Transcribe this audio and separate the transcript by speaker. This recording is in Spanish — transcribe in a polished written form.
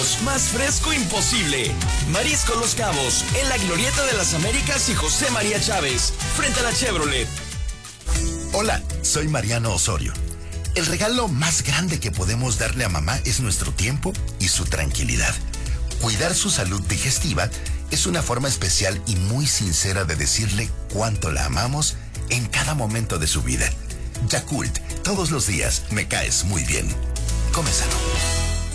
Speaker 1: Más fresco imposible. Marisco Los Cabos, en la Glorieta de las Américas y José María Chávez, frente a la Chevrolet.
Speaker 2: Hola, soy Mariano Osorio. El regalo más grande que podemos darle a mamá es nuestro tiempo y su tranquilidad. Cuidar su salud digestiva es una forma especial y muy sincera de decirle cuánto la amamos en cada momento de su vida. Yakult, todos los días me caes muy bien. Come sano.